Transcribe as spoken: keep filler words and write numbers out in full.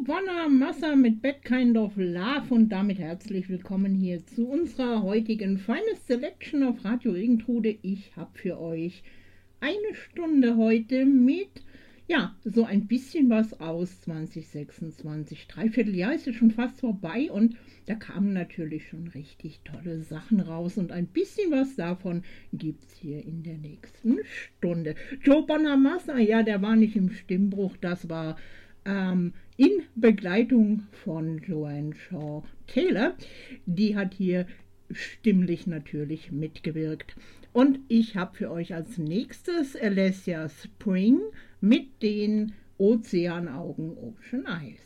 Giovanna Massa mit Bad Kind of Love und damit herzlich willkommen hier zu unserer heutigen Finest Selection auf Radio Regentrude. Ich habe für euch eine Stunde heute mit, ja, so ein bisschen was aus zwanzig sechsundzwanzig. Dreivierteljahr ist ja schon fast vorbei und da kamen natürlich schon richtig tolle Sachen raus und ein bisschen was davon gibt's hier in der nächsten Stunde. Giovanna Massa, ja, der war nicht im Stimmbruch, das war ähm, in Begleitung von Joanne Shaw Taylor. Die hat hier stimmlich natürlich mitgewirkt. Und ich habe für euch als nächstes Alessia Spring mit den Ozeanaugen Ocean Eyes.